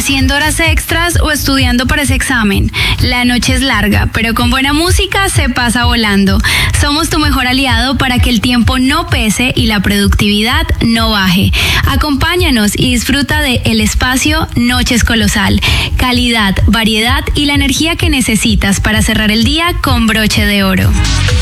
haciendo horas extras o estudiando para ese examen. La noche es larga, pero con buena música se pasa volando. Somos tu mejor aliado para que el tiempo no pese y la productividad no baje. Acompáñanos y disfruta de El Espacio Noches Colosal. Calidad, variedad y la energía que necesitas para cerrar el día con broche de oro.